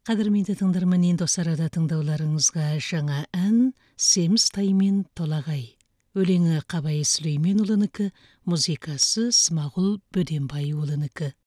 Қадірменді тыңдарман, достарада тыңдауларыңызға жаңа ән «Семіз таймен толағай». Өлеңі Қабай Сүлейменұлынікі, музыкасы Смағұл Бөденбайұлынікі.